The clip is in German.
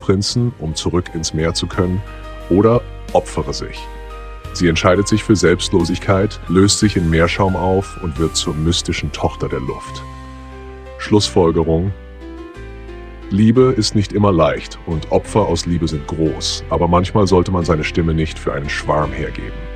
Meeresprinzen, um zurück ins Meer zu können, oder opfere sich. Sie entscheidet sich für Selbstlosigkeit, löst sich in Meerschaum auf und wird zur mystischen Tochter der Luft. Schlussfolgerung: Liebe ist nicht immer leicht und Opfer aus Liebe sind groß, aber manchmal sollte man seine Stimme nicht für einen Schwarm hergeben.